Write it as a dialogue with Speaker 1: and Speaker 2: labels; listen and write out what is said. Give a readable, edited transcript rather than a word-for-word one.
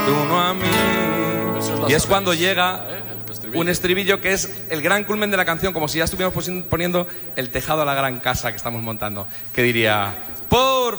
Speaker 1: tú no a mí. Y es cuando llega un estribillo que es el gran culmen de la canción, como si ya estuviéramos poniendo el tejado a la gran casa que estamos montando. Que diría, por